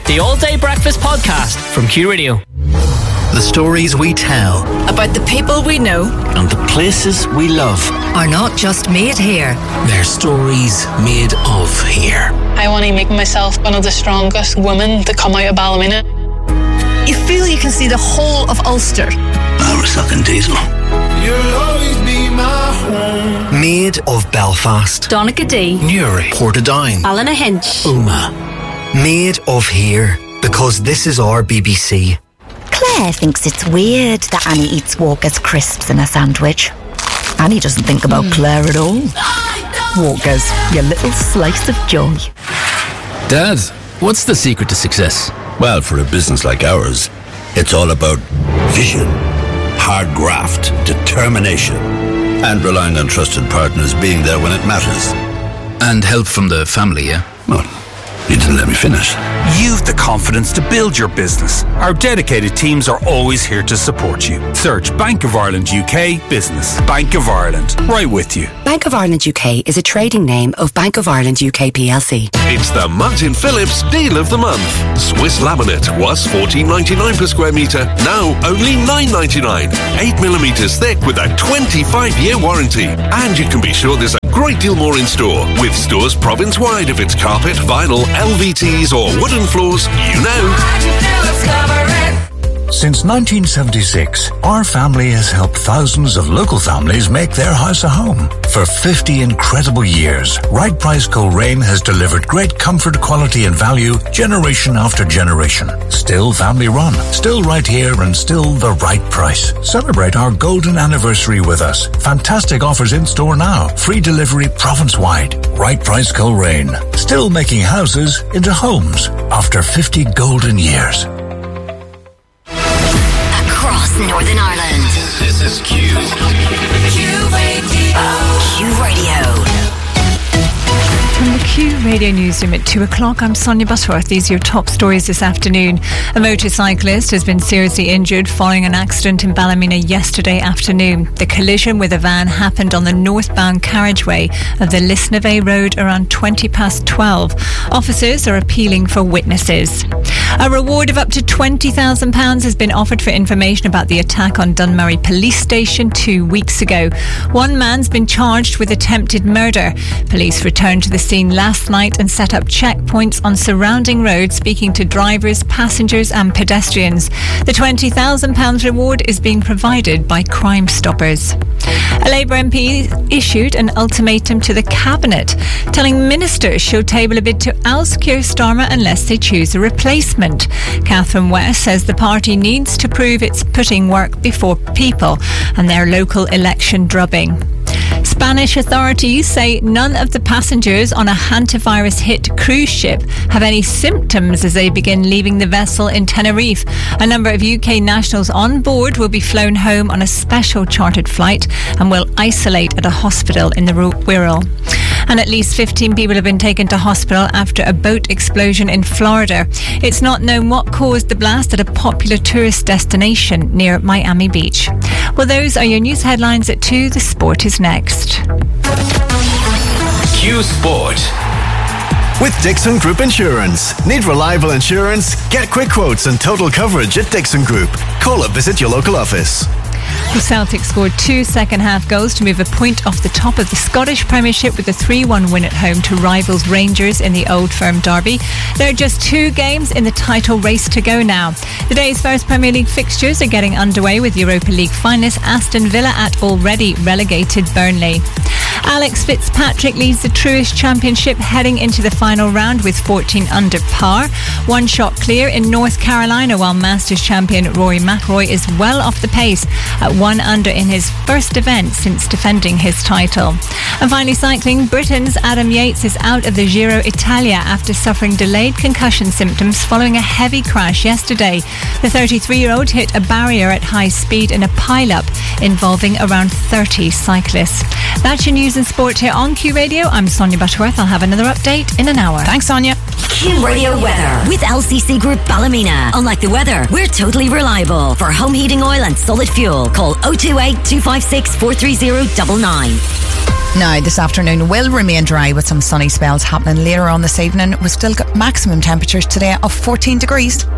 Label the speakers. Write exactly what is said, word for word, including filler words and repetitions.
Speaker 1: the All Day Breakfast podcast from Q Radio.
Speaker 2: The stories we tell
Speaker 3: about the people we know
Speaker 2: and the places we love
Speaker 3: are not just made here.
Speaker 2: They're stories made of here.
Speaker 4: I want to make myself one of the strongest women to come out of Ballymena.
Speaker 3: You feel you can see the whole of Ulster.
Speaker 5: I was sucking diesel.
Speaker 6: You'll always be my home.
Speaker 2: Made of Belfast,
Speaker 7: Donaghadee,
Speaker 2: Newry, Portadown,
Speaker 7: Ballynahinch,
Speaker 2: Omagh. Made of here, because this is our B B C.
Speaker 8: Claire thinks it's weird that Annie eats Walker's crisps in a sandwich. Annie doesn't think about mm. Claire at all. Walker's, your little slice of joy.
Speaker 9: Dad, what's the secret to success?
Speaker 5: Well, for a business like ours, it's all about vision, hard graft, determination, and relying on trusted partners being there when it matters.
Speaker 9: And help from the family, yeah?
Speaker 5: Well, you didn't let me finish.
Speaker 10: You've the confidence to build your business. Our dedicated teams are always here to support you. Search Bank of Ireland U K Business. Bank of Ireland, right with you.
Speaker 11: Bank of Ireland U K is a trading name of Bank of Ireland U K P L C.
Speaker 12: It's the Martin Phillips Deal of the Month. Swiss laminate was fourteen ninety-nine per square metre, now only nine ninety-nine. eight millimetres thick with a twenty-five year warranty. And you can be sure there's a great deal more in store, with stores province-wide if it's carpet, vinyl, L V Ts or wooden floors, you know.
Speaker 13: Since nineteen seventy-six, our family has helped thousands of local families make their house a home. For fifty incredible years, Right Price Coleraine has delivered great comfort, quality and value generation after generation. Still family run, still right here and still the right price. Celebrate our golden anniversary with us. Fantastic offers in store now. Free delivery province-wide. Right Price Coleraine. Still making houses into homes after fifty golden years.
Speaker 14: Northern Ireland.
Speaker 15: This is Q.
Speaker 14: Q Radio. Q Radio.
Speaker 16: From the Q Radio Newsroom at two o'clock, I'm Sonia Butterworth. These are your top stories this afternoon. A motorcyclist has been seriously injured following an accident in Ballymena yesterday afternoon. The collision with a van happened on the northbound carriageway of the Lisnavay Road around twenty past twelve. Officers are appealing for witnesses. A reward of up to twenty thousand pounds has been offered for information about the attack on Dunmurry Police Station two weeks ago. One man's been charged with attempted murder. Police returned to the scene last night and set up checkpoints on surrounding roads, speaking to drivers, passengers and pedestrians. The twenty thousand pounds reward is being provided by Crime Stoppers. A Labour M P issued an ultimatum to the Cabinet, telling ministers she'll table a bid to oust Keir Starmer unless they choose a replacement. Catherine West says the party needs to prove it's putting work before people and their local election drubbing. Spanish authorities say none of the passengers on a hantavirus-hit cruise ship have any symptoms as they begin leaving the vessel in Tenerife. A number of U K nationals on board will be flown home on a special chartered flight and will isolate at a hospital in the Wirral. And at least fifteen people have been taken to hospital after a boat explosion in Florida. It's not known what caused the blast at a popular tourist destination near Miami Beach. Well, those are your news headlines at two. The sport is next.
Speaker 15: Q Sport.
Speaker 17: With Dixon Group Insurance. Need reliable insurance? Get quick quotes and total coverage at Dixon Group. Call or visit your local office.
Speaker 16: The Celtic scored two second-half goals to move a point off the top of the Scottish Premiership with a three one win at home to rivals Rangers in the Old Firm derby. There are just two games in the title race to go now. The day's first Premier League fixtures are getting underway with Europa League finalists Aston Villa at already relegated Burnley. Alex Fitzpatrick leads the Truist Championship heading into the final round with fourteen under par. One shot clear in North Carolina, while Masters champion Rory McIlroy is well off the pace at one under in his first event since defending his title. And finally, cycling, Britain's Adam Yates is out of the Giro Italia after suffering delayed concussion symptoms following a heavy crash yesterday. The thirty-three-year-old hit a barrier at high speed in a pile-up involving around thirty cyclists. That's your news and sport here on Q Radio. I'm Sonia Butterworth. I'll have another update in an hour. Thanks, Sonia.
Speaker 14: Q Radio weather with L C C Group Ballymena. Unlike the weather, we're totally reliable. For home heating oil and solid fuel, call oh two eight, two five six, four three zero nine nine.
Speaker 7: Now, this afternoon will remain dry with some sunny spells happening later on this evening. We've still got maximum temperatures today of fourteen degrees.